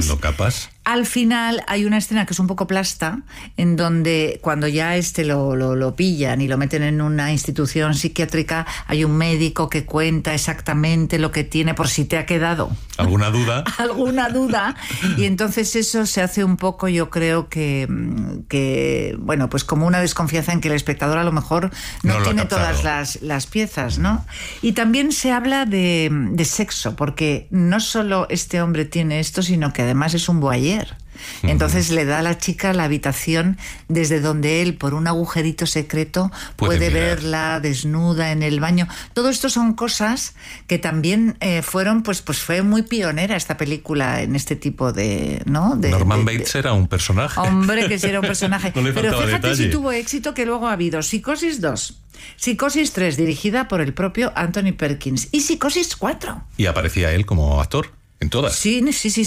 Quitando capas. Al final hay una escena que es un poco plasta, en donde cuando ya lo pillan y lo meten en una institución psiquiátrica, hay un médico que cuenta exactamente lo que tiene, por si te ha quedado ¿Alguna duda? alguna duda, y entonces eso se hace un poco, yo creo que bueno, pues como una desconfianza en que el espectador a lo mejor no tiene todas las piezas, ¿no? Y también se habla de sexo, porque no solo este hombre tiene esto, sino que además es un voyeur. Entonces le da a la chica la habitación desde donde él, por un agujerito secreto, puede verla desnuda en el baño. Todo esto son cosas que también fueron, pues fue muy pionera esta película en este tipo de, ¿no? Norman Bates era un personaje. Hombre, que sí era un personaje. No le Pero fíjate detalle. si tuvo éxito, que luego ha habido Psicosis 2, Psicosis 3, dirigida por el propio Anthony Perkins, y Psicosis 4. Y aparecía él como actor. En todas. Sí.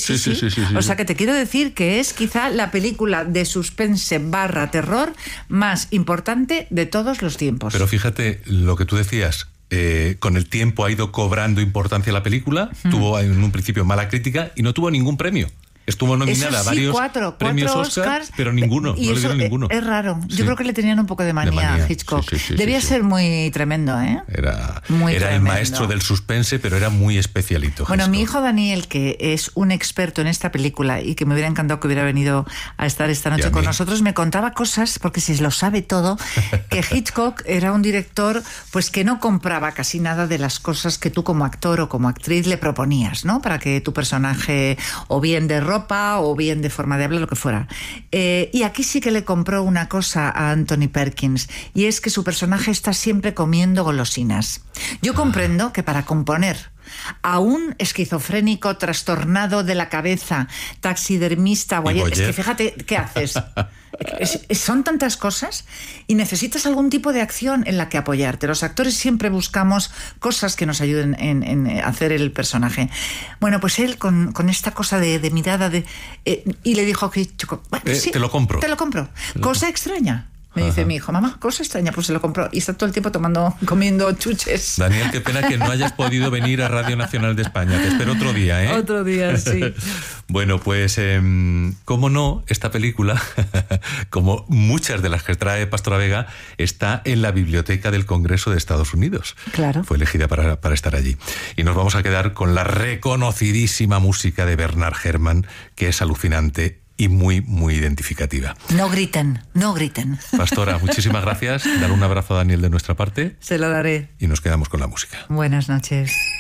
O sea que te quiero decir que es quizá la película de suspense / terror más importante de todos los tiempos. Pero fíjate lo que tú decías. Con el tiempo ha ido cobrando importancia la película. Tuvo en un principio mala crítica y no tuvo ningún premio. Estuvo nominada a varios premios Oscars, pero ninguno, no le dieron ninguno. Es raro. Yo creo que le tenían un poco de manía a Hitchcock. Debía ser muy tremendo, ¿eh? Era tremendo. El maestro del suspense, pero era muy especialito. Bueno, Hitchcock. mi hijo Daniel, que es un experto en esta película y que me hubiera encantado que hubiera venido a estar esta noche con nosotros, me contaba cosas, porque se lo sabe todo, que Hitchcock era un director pues que no compraba casi nada de las cosas que tú como actor o como actriz le proponías, ¿no? Para que tu personaje, o bien de ropa o bien de forma de hablar, lo que fuera. Y aquí sí que le compró una cosa a Anthony Perkins, y es que su personaje está siempre comiendo golosinas. Yo comprendo que para componer a un esquizofrénico trastornado de la cabeza, taxidermista, voyeur, es que fíjate, ¿qué haces? Son tantas cosas y necesitas algún tipo de acción en la que apoyarte. Los actores siempre buscamos cosas que nos ayuden en hacer el personaje. Bueno, pues él con esta cosa de mirada y le dijo que sí, te lo compro. Cosa extraña. Me dice mi hijo, mamá, cosa extraña, pues se lo compró. Y está todo el tiempo comiendo chuches. Daniel, qué pena que no hayas podido venir a Radio Nacional de España. Te espero otro día, ¿eh? Otro día, sí. Bueno, pues, cómo no, esta película, como muchas de las que trae Pastora Vega, está en la Biblioteca del Congreso de Estados Unidos. Claro. Fue elegida para estar allí. Y nos vamos a quedar con la reconocidísima música de Bernard Herrmann, que es alucinante y muy, muy identificativa. No griten. Pastora, muchísimas gracias. Dar un abrazo a Daniel de nuestra parte. Se lo daré. Y nos quedamos con la música. Buenas noches.